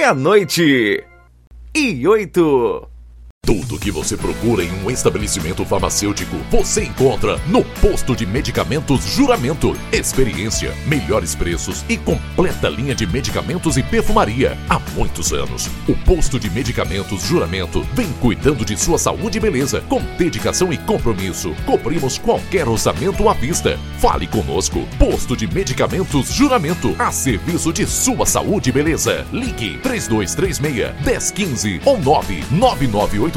meia-noite e 8. Tudo que você procura em um estabelecimento farmacêutico, você encontra no Posto de Medicamentos Juramento. Experiência, melhores preços e completa linha de medicamentos e perfumaria. Há muitos anos, o Posto de Medicamentos Juramento vem cuidando de sua saúde e beleza. Com dedicação e compromisso, cobrimos qualquer orçamento à vista. Fale conosco. Posto de Medicamentos Juramento, a serviço de sua saúde e beleza. Ligue 3236-1015 ou 99983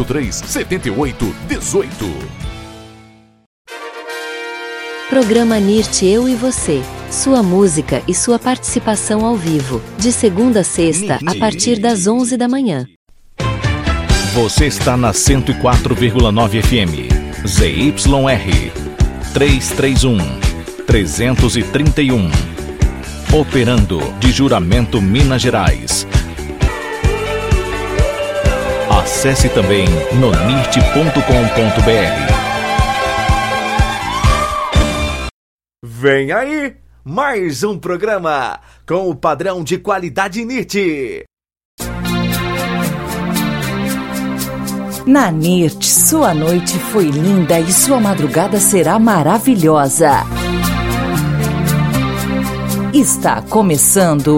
7818. Programa NIRT Eu e Você. Sua música e sua participação ao vivo. De segunda a sexta, a partir das 11 da manhã. Você está na 104,9 FM. ZYR 331. Operando de Juramento, Minas Gerais. Acesse também nonirt.com.br. Vem aí, mais um programa com o padrão de qualidade NIRT. Na NIRT, sua noite foi linda e sua madrugada será maravilhosa. Está começando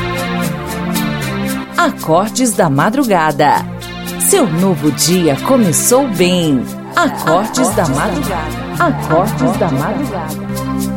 Acordes da Madrugada. Seu novo dia começou bem. Acordes da Madrugada. Acordes da Madrugada.